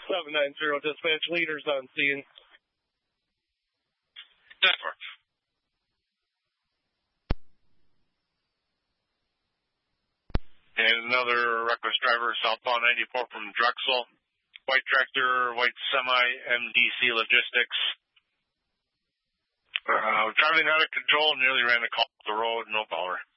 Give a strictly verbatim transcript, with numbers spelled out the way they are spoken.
seven nine zero, dispatch leaders on scene. Network. And another reckless driver, southbound ninety-four from Drexel. White tractor, white semi, M D C Logistics. Uh, driving out of control, nearly ran the call off the road, no power.